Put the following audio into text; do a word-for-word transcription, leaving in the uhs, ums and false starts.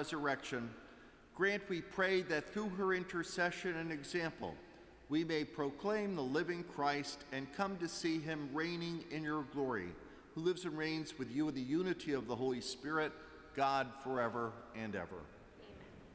resurrection, grant, we pray, that through her intercession and example, we may proclaim the living Christ and come to see him reigning in your glory, who lives and reigns with you in the unity of the Holy Spirit, God, forever and ever.